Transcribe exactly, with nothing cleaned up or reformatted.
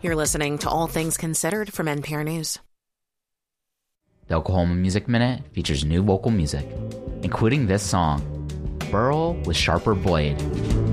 You're listening to All Things Considered from N P R News. The Oklahoma Music Minute features new local music, including this song, Burl with Sharper Blade.